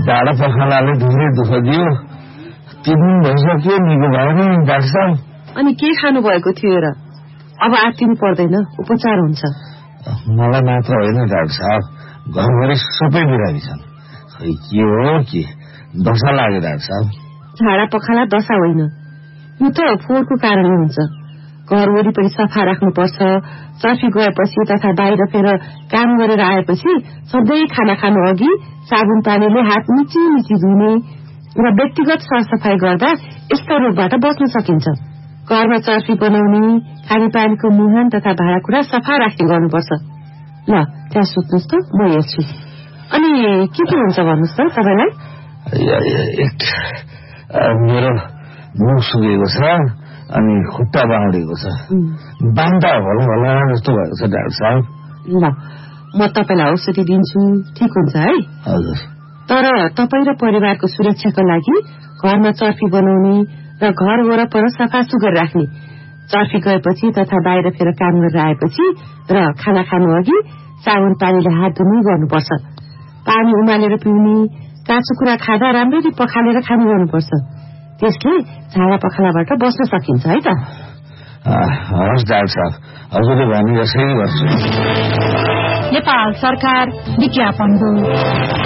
डाँडा पखालाले धेरै दुःख दियो। 3 दिन भइसक्यो, निको भएन डाक्टर साहब। अनि के खानु भएको थियो र? अब आत्तिनु पर्दैन, उपचार हुन्छ। मलाई मात्र होइन डाक्टर साहब, घरभरि सबै बिरामी छन्। खै के हो कि दशा लाग्यो डाक्टर साहब। झाडा पखाला दशा होइन, यो त फोहोरको कारणले हुन्छ। घर वरिपरि सफा राख्नुपर्छ। चर्फी गएपछि तथा बाहिर फेर काम गरेर आएपछि सधैँ खाना खानु अघि साबुन पानीले हात मिची मिची धुने र व्यक्तिगत सरसफाई गर्दा यस्ता रोगबाट बच्न सकिन्छ। घरमा चर्फी बनाउने, खानेपानीको मुहान तथा भाँडाकुँडा सफा राख्ने गर्नुपर्छ। ल त्यहाँ सुत्नुहोस् त, म हेर्छु। अनि के हुन्छ भन्नुहोस् त तपाईँलाई? मेरो मुख सुकेको छ अनि खुट्टा बाँडेको छ। बान्दा होला जस्तो भएको छ डाक्टर साहब। ल म तपाईँलाई औषधि दिन्छु, ठिक हुन्छ है? हजुर। तर तपाईँ र परिवारको सुरक्षाको लागि घरमा चर्फी बनाउने र घर वरपर सफा सुग्घर राख्ने, चर्फी गएपछि तथा बाहिर फेर काम गरेर आएपछि र खाना खानु अघि साबुन पानीले हात धुने गर्नुपर्छ। पानी उमालेर पिउने, काँचो कुरा खाँदा राम्ररी पखालेर खानु गर्नुपर्छ। त्यसले झाडा पखालाबाट बस्न सकिन्छ है त। हवस् डाक्टर साहब, हजुरले भने जसै गर्छु। नेपाल सरकार विज्ञापन हो।